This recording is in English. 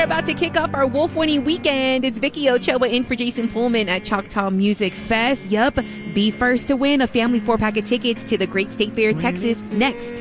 we're about to kick off our Wolf Winnie weekend. It's Vicky Ochoa in for Jason Pullman at Choctaw Music Fest. Yup, be first to win a family 4-pack of tickets to the Great State Fair, Texas, next.